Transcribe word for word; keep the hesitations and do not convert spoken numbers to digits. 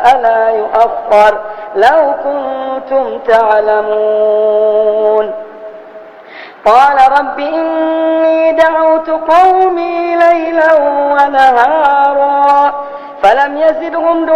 الجزاء لا يؤخر لو كنتم تعلمون قال رب إني دعوت قومي ليلا ونهارا فلم يزدهم